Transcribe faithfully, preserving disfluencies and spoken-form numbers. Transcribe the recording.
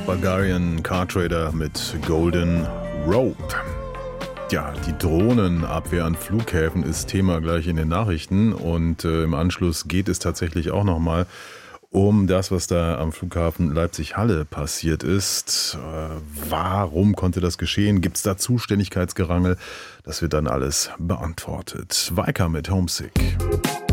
Bulgarian Car Trader mit Golden Rope. Ja, die Drohnenabwehr an Flughäfen ist Thema gleich in den Nachrichten und äh, im Anschluss geht es tatsächlich auch nochmal um das, was da am Flughafen Leipzig-Halle passiert ist. Äh, warum konnte das geschehen? Gibt es da Zuständigkeitsgerangel? Das wird dann alles beantwortet. Weika mit Homesick.